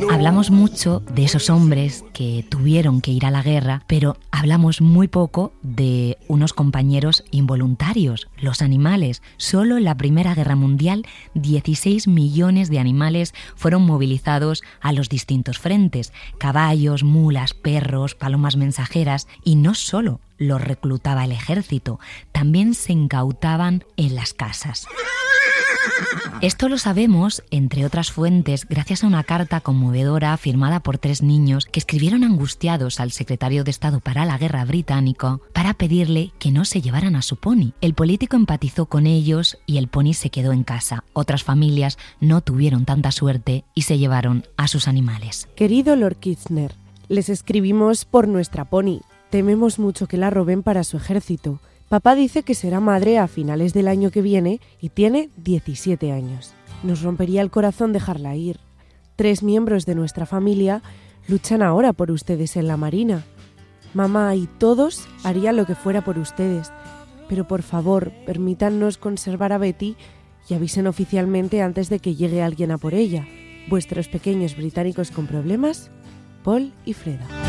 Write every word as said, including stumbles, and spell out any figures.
Hablamos mucho de esos hombres que tuvieron que ir a la guerra, pero hablamos muy poco de unos compañeros involuntarios, los animales. Solo en la Primera Guerra Mundial, dieciséis millones de animales fueron movilizados a los distintos frentes. Caballos, mulas, perros, palomas mensajeras. Y no solo los reclutaba el ejército, también se incautaban en las casas. Esto lo sabemos, entre otras fuentes, gracias a una carta conmovedora firmada por tres niños que escribieron angustiados al secretario de Estado para la Guerra británico para pedirle que no se llevaran a su pony. El político empatizó con ellos y el pony se quedó en casa. Otras familias no tuvieron tanta suerte y se llevaron a sus animales. Querido Lord Kitchener, les escribimos por nuestra pony. Tememos mucho que la roben para su ejército. Papá dice que será madre a finales del año que viene y tiene diecisiete años. Nos rompería el corazón dejarla ir. Tres miembros de nuestra familia luchan ahora por ustedes en la Marina. Mamá y todos harían lo que fuera por ustedes, pero por favor, permítannos conservar a Betty y avisen oficialmente antes de que llegue alguien a por ella. Vuestros pequeños británicos con problemas, Paul y Freda.